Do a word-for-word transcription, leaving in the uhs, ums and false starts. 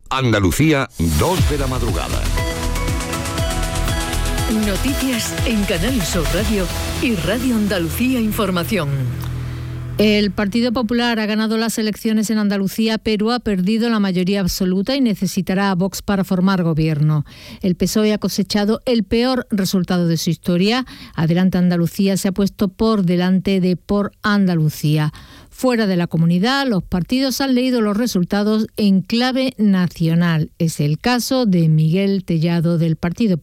Andalucía, dos de la madrugada. Noticias en Canal Sur Radio y Radio Andalucía Información. El Partido Popular ha ganado las elecciones en Andalucía, pero ha perdido la mayoría absoluta y necesitará a Vox para formar gobierno. El P S O E ha cosechado el peor resultado de su historia. Adelante Andalucía se ha puesto por delante de Por Andalucía. Fuera de la comunidad, los partidos han leído los resultados en clave nacional. Es el caso de Miguel Tellado del Partido Popular.